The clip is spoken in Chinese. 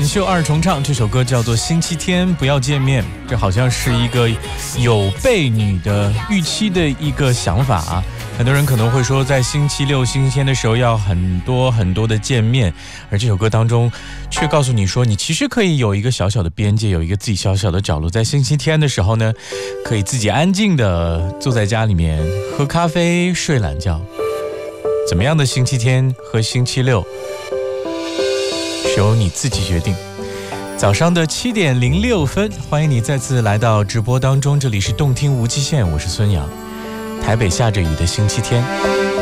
秀二重唱，这首歌叫做《星期天不要见面》，这好像是一个有备女的预期的一个想法啊。很多人可能会说，在星期六、星期天的时候要很多很多的见面，而这首歌当中却告诉你说，你其实可以有一个小小的边界，有一个自己小小的角落，在星期天的时候呢，可以自己安静的坐在家里面喝咖啡、睡懒觉。怎么样的星期天和星期六是由你自己决定。早上的7点06分，欢迎你再次来到直播当中，这里是动听无极限，我是孙杨。台北下着雨的星期天。